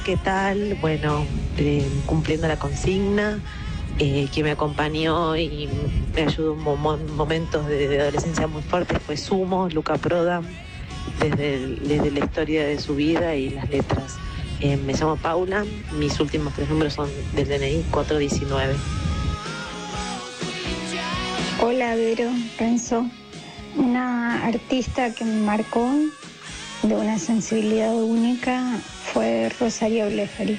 ¿Qué tal? Bueno, cumpliendo la consigna, que me acompañó y me ayudó en momentos de adolescencia muy fuertes fue Sumo, Luca Prodan, desde la historia de su vida y las letras. Me llamo Paula, mis últimos 3 números son del DNI 419. Hola Vero, Renzo. Una artista que me marcó de una sensibilidad única fue Rosario Blefari.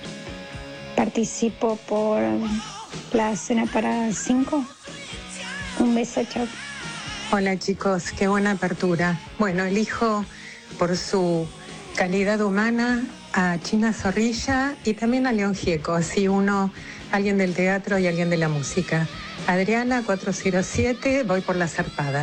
Participo por la cena para 5. Un beso, chao. Hola chicos, qué buena apertura. Bueno, elijo por su calidad humana a China Zorrilla y también a León Gieco, así alguien del teatro y alguien de la música. Adriana 407, voy por La Zarpada.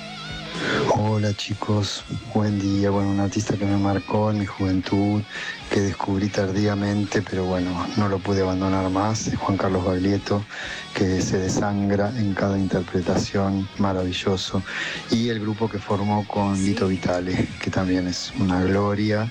Hola chicos, buen día. Bueno, un artista que me marcó en mi juventud, que descubrí tardíamente, pero bueno, no lo pude abandonar más, es Juan Carlos Baglietto, que se desangra en cada interpretación, maravilloso. Y el grupo que formó con Lito Vitale, que también es una gloria.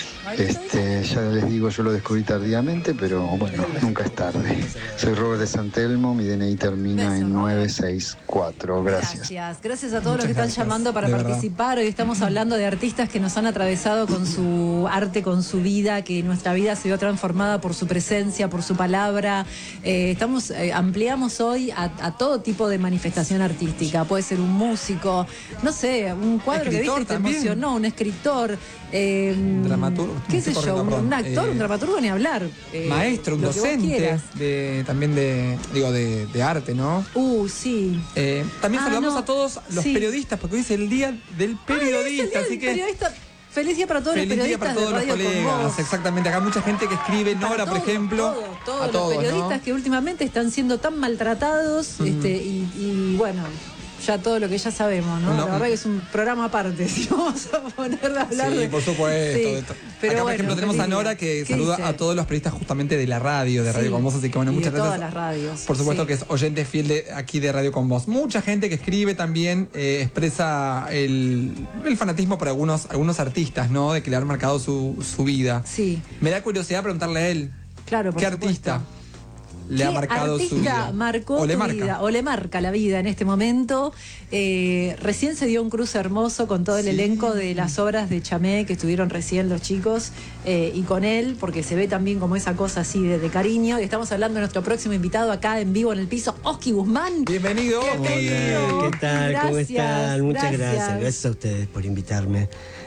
Ya les digo, yo lo descubrí tardíamente, pero bueno, nunca es tarde. Soy Robert de Santelmo, mi DNI termina en 964. Gracias. Gracias a todos los que están llamando para participar. Hoy estamos hablando de artistas que nos han atravesado con su arte, con su vida, que nuestra vida se vio transformada por su presencia, por su palabra. Ampliamos hoy a todo tipo de manifestación artística. Puede ser un músico, no sé, un cuadro que viste y te emocionó, un escritor. Dramaturgo. ¿Qué sé yo? Un actor, un dramaturgo, ni hablar. Maestro, un docente también de arte, ¿no? Sí. También saludamos a todos los periodistas, porque hoy es el día del periodista, así que. Feliz día para todos los periodistas. Feliz día para todos los colegas, exactamente. Acá mucha gente que escribe, Nora, por ejemplo. Todos los periodistas, ¿no? Que últimamente están siendo tan maltratados, y bueno. Ya todo lo que ya sabemos, ¿no? La verdad que es un programa aparte, si vamos a poner a hablar de... Sí, por supuesto. Pero acá, por ejemplo, tenemos a Nora que saluda a todos los periodistas justamente de la radio, de Radio Con Vos, así que bueno, muchas gracias. De todas las radios. Por supuesto que es oyente fiel aquí de Radio Con Vos. Mucha gente que escribe también expresa el fanatismo por algunos artistas, ¿no? De que le han marcado su vida. Sí. Me da curiosidad preguntarle a él. Claro, por ¿Qué supuesto. artista le ha marcado su vida? Marcó o le marca. Vida, o le marca la vida en este momento. Recién se dio un cruce hermoso con todo el elenco de las obras de Chamé que estuvieron recién los chicos, y con él, porque se ve también como esa cosa así de cariño. Y estamos hablando de nuestro próximo invitado acá en vivo en el piso, Oski Guzmán. Bienvenido, Oski. Hola, ¿qué tal? ¿Cómo están? Muchas gracias. Gracias a ustedes por invitarme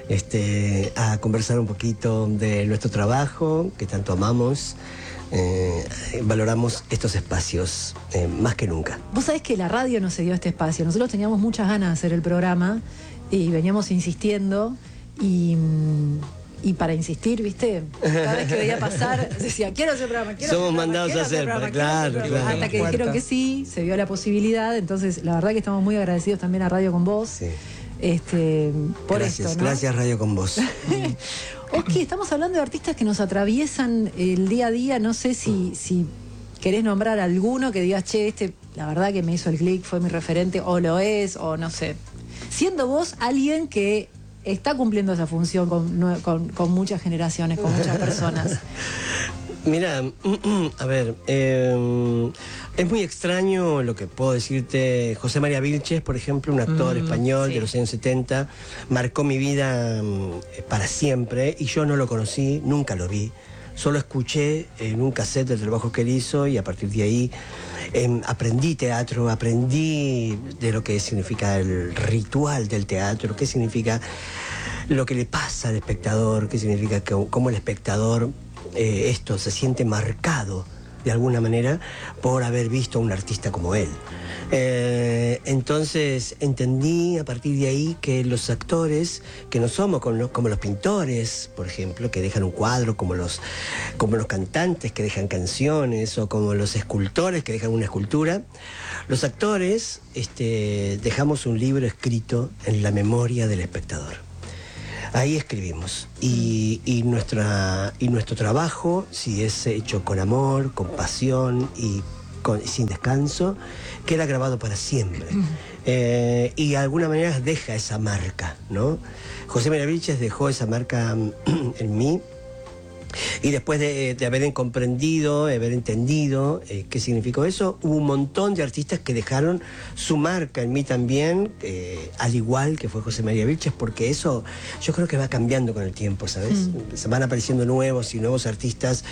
a conversar un poquito de nuestro trabajo, que tanto amamos. Valoramos estos espacios más que nunca. Vos sabés que la radio nos dio este espacio. Nosotros teníamos muchas ganas de hacer el programa y veníamos insistiendo y para insistir, ¿viste? Cada vez que veía pasar decía, quiero hacer programa, Somos mandados a hacer, claro. Hasta que dijeron que sí, se vio la posibilidad. Entonces, la verdad que estamos muy agradecidos también a Radio Con Vos. Sí. Por gracias, esto, ¿no? Gracias, Radio Con Vos. Oski, estamos hablando de artistas que nos atraviesan el día a día. No sé si querés nombrar alguno que digas, che, la verdad que me hizo el clic, fue mi referente, o lo es, o no sé. Siendo vos alguien que está cumpliendo esa función con muchas generaciones, con muchas personas. Mira, a ver, es muy extraño lo que puedo decirte. José María Vilches, por ejemplo, un actor español de los años 70, marcó mi vida para siempre, y yo no lo conocí, nunca lo vi. Solo escuché en un cassette el trabajo que él hizo, y a partir de ahí aprendí teatro, aprendí de lo que significa el ritual del teatro, qué significa lo que le pasa al espectador, qué significa cómo el espectador se siente marcado de alguna manera por haber visto a un artista como él. Entonces entendí a partir de ahí que los actores, que no somos como los pintores, por ejemplo, que dejan un cuadro, como los cantantes que dejan canciones, o como los escultores que dejan una escultura, los actores dejamos un libro escrito en la memoria del espectador. Ahí escribimos, y nuestro trabajo, si es hecho con amor, con pasión y sin descanso, queda grabado para siempre. Y de alguna manera deja esa marca, ¿no? José María Vilches dejó esa marca en mí, Y después de haber comprendido, haber entendido qué significó eso, hubo un montón de artistas que dejaron su marca en mí también, al igual que fue José María Vilches, porque eso yo creo que va cambiando con el tiempo, ¿sabes? Se van apareciendo nuevos y nuevos artistas,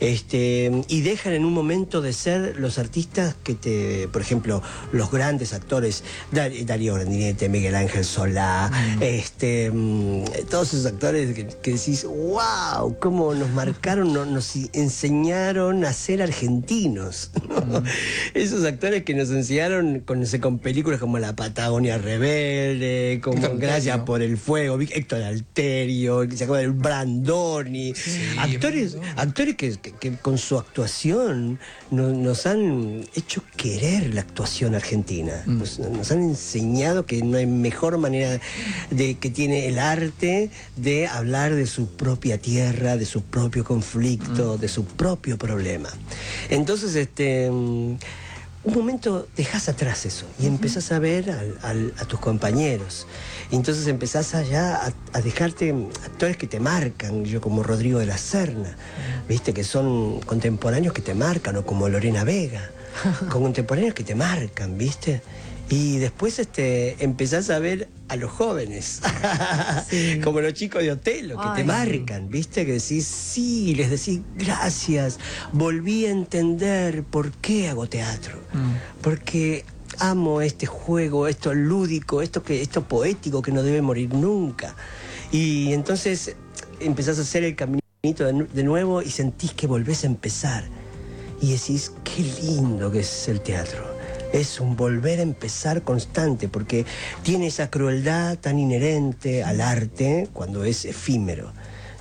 y dejan en un momento de ser los artistas que por ejemplo, los grandes actores, Darío Grandinetti, Miguel Ángel Solá, todos esos actores que decís, wow, cómo nos marcaron, nos enseñaron a ser argentinos, ¿no? Esos actores que nos enseñaron con películas como La Patagonia Rebelde, como Gracias por el Fuego, Héctor Alterio, se acaba del Brandoni, actores que con su actuación nos han hecho querer la actuación argentina, nos han enseñado que no hay mejor manera que tiene el arte de hablar de su propia tierra, de su propio conflicto, de su propio problema. Entonces, un momento dejás atrás eso y empezás a ver a tus compañeros. Y entonces empezás allá a dejarte actores que te marcan, yo como Rodrigo de la Serna, viste, que son contemporáneos que te marcan, o como Lorena Vega, contemporáneos que te marcan, viste. Y después empezás a ver a los jóvenes, como los chicos de Otelo, que te marcan, ¿viste? Que decís, sí, les decís, gracias, volví a entender por qué hago teatro. Porque amo este juego, esto lúdico, esto poético que no debe morir nunca. Y entonces empezás a hacer el caminito de nuevo y sentís que volvés a empezar. Y decís, qué lindo que es el teatro. Es un volver a empezar constante, porque tiene esa crueldad tan inherente al arte cuando es efímero.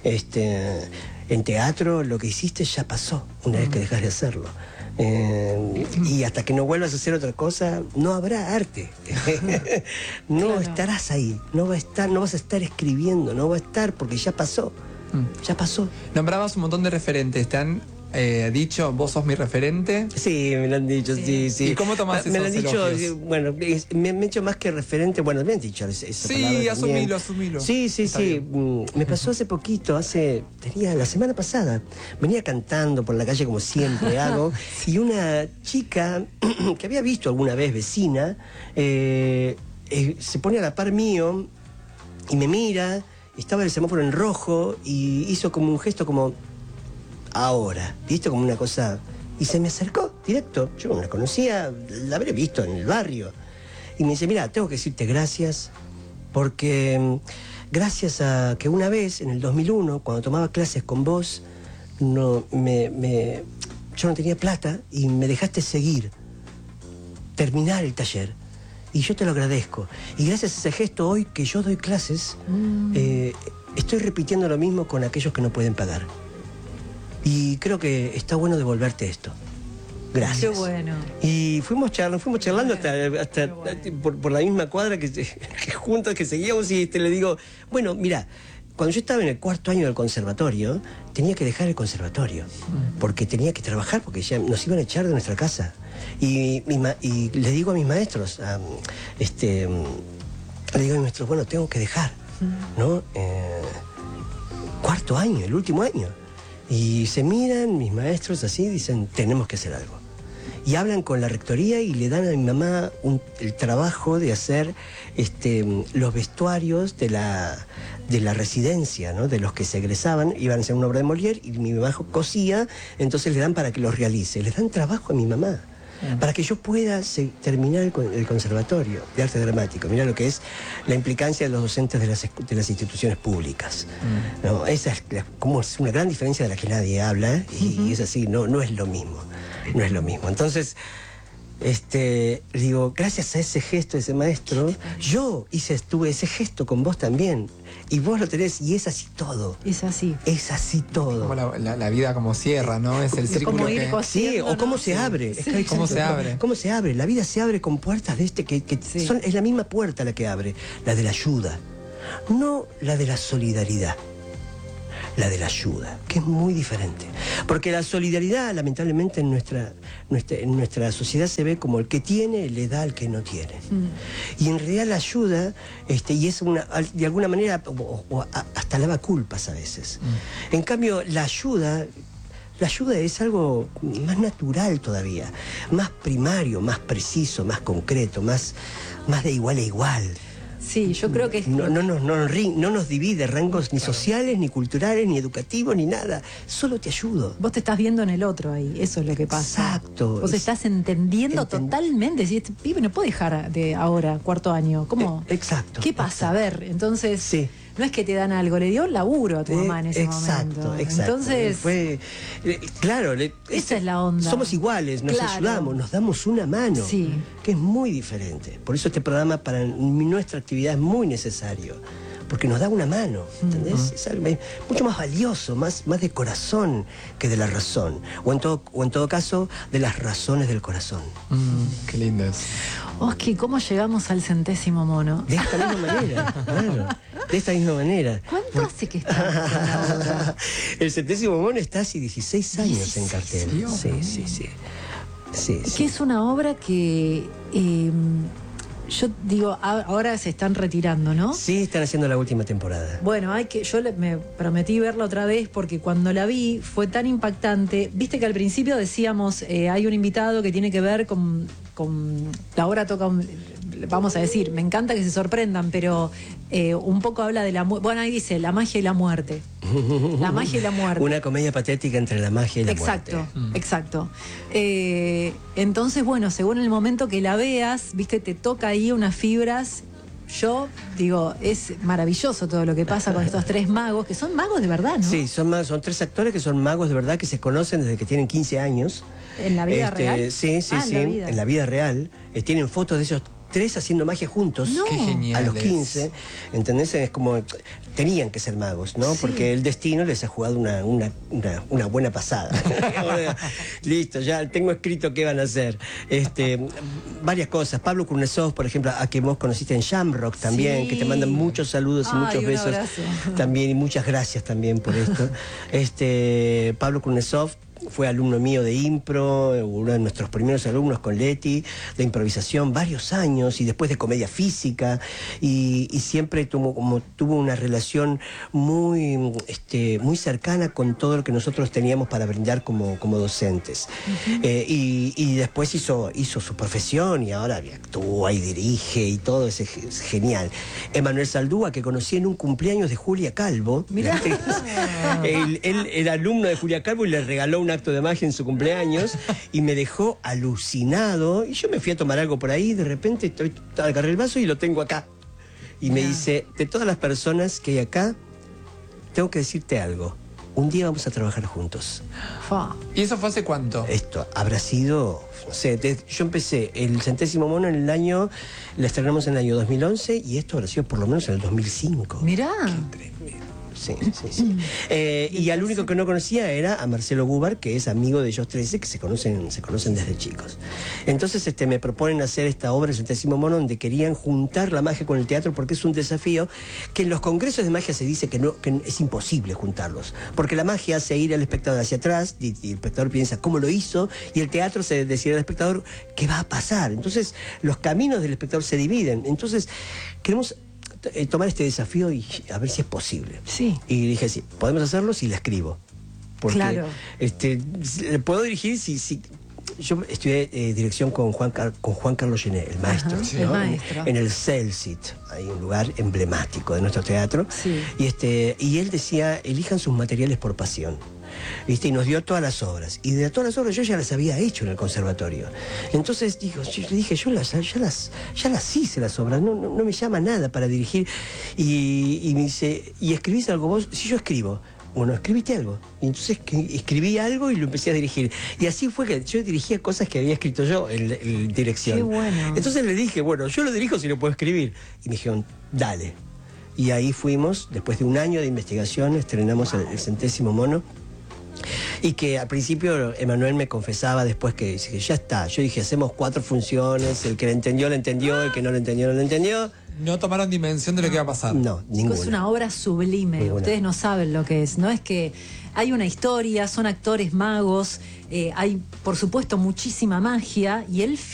En teatro lo que hiciste ya pasó una vez que dejas de hacerlo. Y hasta que no vuelvas a hacer otra cosa, no habrá arte. No estarás ahí, no vas a estar escribiendo, no va a estar, porque ya pasó. Ya pasó. Nombrabas un montón de referentes, ¿te han dicho, vos sos mi referente? Sí, me lo han dicho, sí. ¿Y cómo tomás esos elogios? Me lo han dicho, bueno, me han hecho más que referente, bueno, me han dicho esa palabra también. Asumilo. Sí. Me pasó hace poquito, la semana pasada, venía cantando por la calle como siempre hago, y una chica que había visto alguna vez, vecina, se pone a la par mío y me mira, estaba el semáforo en rojo y hizo como un gesto como ahora, ¿viste? Como una cosa. Y se me acercó directo. Yo no la conocía, la habré visto en el barrio. Y me dice, mira, tengo que decirte gracias, porque gracias a que una vez, en el 2001, cuando tomaba clases con vos, yo no tenía plata y me dejaste terminar el taller. Y yo te lo agradezco. Y gracias a ese gesto, hoy que yo doy clases, estoy repitiendo lo mismo con aquellos que no pueden pagar. Y creo que está bueno devolverte esto. Gracias. Qué bueno. Y fuimos charlando hasta por la misma cuadra que juntos que seguíamos, y le digo, bueno, mira, cuando yo estaba en el 4º año del conservatorio, tenía que dejar el conservatorio, porque tenía que trabajar, porque ya nos iban a echar de nuestra casa. Y le digo a mis maestros, bueno, tengo que dejar, ¿no? 4º año, el último año. Y se miran mis maestros así, dicen, tenemos que hacer algo. Y hablan con la rectoría y le dan a mi mamá el trabajo de hacer los vestuarios de la residencia, ¿no? De los que se egresaban, iban a hacer una obra de Molière y mi mamá cosía, entonces le dan para que los realice. Les dan trabajo a mi mamá, para que yo pueda terminar el conservatorio de arte dramático. Mira lo que es la implicancia de los docentes de las instituciones públicas. ¿No? Esa es como es una gran diferencia de la que nadie habla, y es así, no es lo mismo. No es lo mismo. Entonces, digo, gracias a ese gesto de ese maestro, yo tuve ese gesto con vos también. Y vos lo tenés, y es así todo. Es así. Es así todo. Como la vida como cierra, ¿no? Es el círculo como ir sí, o cómo se abre. Sí. ¿Cómo se abre? ¿Cómo se abre? La vida se abre con puertas de es la misma puerta la que abre. La de la ayuda. No la de la solidaridad. La de la ayuda, que es muy diferente. Porque la solidaridad, lamentablemente, en nuestra sociedad se ve como el que tiene le da al que no tiene. Y en realidad la ayuda, y es de alguna manera, hasta lava culpas a veces. En cambio, la ayuda es algo más natural todavía, más primario, más preciso, más concreto, más de igual a igual. Sí, yo creo que no nos divide rangos ni sociales, ni culturales, ni educativos, ni nada. Solo te ayudo. Vos te estás viendo en el otro ahí, eso es lo que pasa. Exacto. Vos estás entendiendo totalmente. Si este pibe no puede dejar de ahora, cuarto año. ¿Cómo? Exacto. ¿Qué pasa? A ver, entonces... Sí. No es que te dan algo, le dio un laburo a tu mamá en ese momento. Exacto. Entonces, claro, esa es la onda. Somos iguales, nos ayudamos, nos damos una mano, sí, que es muy diferente. Por eso este programa para nuestra actividad es muy necesario, porque nos da una mano, ¿entendés? Es algo mucho más valioso, más de corazón que de la razón, o en todo caso, de las razones del corazón. Qué lindo es. Oski, ¿cómo llegamos al 100º mono? De esta misma manera, claro. De esta misma manera. ¿Cuánto hace que está ahora? El 100º mono está hace 16 años en cartel. Sí. Que es una obra que... yo digo, ahora se están retirando, ¿no? Sí, están haciendo la última temporada. Bueno, me prometí verla otra vez porque cuando la vi fue tan impactante. Viste que al principio decíamos, hay un invitado que tiene que ver con la obra toca vamos a decir, me encanta que se sorprendan, pero un poco habla de la muerte. Bueno, ahí dice, la magia y la muerte. La magia y la muerte. Una comedia patética entre la magia y la muerte. Exacto. Entonces, bueno, según el momento que la veas, viste, te toca ahí unas fibras. Yo digo, es maravilloso todo lo que pasa con estos tres magos, que son magos de verdad, ¿no? Sí, son 3 actores que son magos de verdad, que se conocen desde que tienen 15 años. ¿En la vida real? Sí, en la vida real. Tienen fotos de esos 3 haciendo magia juntos. No. Qué genial. A los 15, ¿entendés? Es como, tenían que ser magos, ¿no? Sí. Porque el destino les ha jugado una buena pasada. Listo, ya tengo escrito qué van a hacer. Varias cosas. Pablo Kurnesov, por ejemplo, a quien vos conociste en Shamrock también, que te mandan muchos saludos y muchos besos. Abrazo. También, y muchas gracias también por esto. Pablo Kurnesov fue alumno mío de impro, uno de nuestros primeros alumnos con Leti, de improvisación, varios años, y después de comedia física, y siempre tuvo una relación muy cercana con todo lo que nosotros teníamos para brindar como docentes. Y después hizo su profesión, y ahora actúa y dirige, y todo es genial. Emanuel Saldúa, que conocí en un cumpleaños de Julia Calvo. Mirá. Él era alumno de Julia Calvo y le regaló un acto de magia en su cumpleaños y me dejó alucinado, y yo me fui a tomar algo por ahí, de repente agarré el vaso y lo tengo acá, y me dice, de todas las personas que hay acá, tengo que decirte algo, un día vamos a trabajar juntos. ¿Y eso fue hace cuánto? Esto habrá sido, no sé, yo empecé el 100º mono la estrenamos en el año 2011, y esto habrá sido por lo menos en el 2005. Mirá. Sí. Y al único que no conocía era a Marcelo Gubar, que es amigo de ellos 13, que se conocen desde chicos. Entonces me proponen hacer esta obra, el 100º mono, donde querían juntar la magia con el teatro, porque es un desafío que en los congresos de magia se dice que es imposible juntarlos, porque la magia hace ir al espectador hacia atrás, y el espectador piensa cómo lo hizo, y el teatro se decide al espectador qué va a pasar. Entonces los caminos del espectador se dividen. Entonces queremos tomar este desafío y a ver si es posible. Sí. Y dije, sí, podemos hacerlo si la escribo. Porque, claro. Puedo dirigir si yo estudié dirección con Juan Carlos Gené, el maestro. Ajá, el maestro. En el Celsit, hay un lugar emblemático de nuestro teatro. Sí. Y él decía, elijan sus materiales por pasión. ¿Viste? Y nos dio todas las obras. Y de todas las obras yo ya las había hecho en el conservatorio. Entonces yo le dije, ya las hice las obras, no me llama nada para dirigir. Y me dice, ¿y escribís algo vos? Sí, yo escribo. Bueno, escribiste algo. Y entonces escribí algo y lo empecé a dirigir. Y así fue que yo dirigía cosas que había escrito yo en dirección. Qué bueno. Entonces le dije, bueno, yo lo dirijo si lo puedo escribir. Y me dijeron, dale. Y ahí fuimos, después de un año de investigación, estrenamos el 100º mono. Y que al principio Emanuel me confesaba después que ya está. Yo dije, hacemos 4 funciones, el que lo entendió, el que no lo entendió, no lo entendió. No tomaron dimensión de lo que iba a pasar. No, ninguna. Es una obra sublime. Ninguna. Ustedes no saben lo que es. No es que hay una historia, son actores magos, hay por supuesto muchísima magia y él